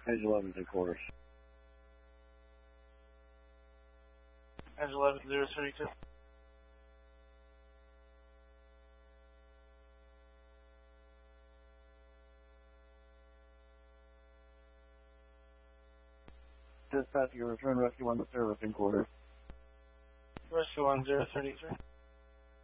Edge 11 3 quarters. Edge 11 032. Dispatch, your return rescue 1 to service in quarters. Rescue 1033.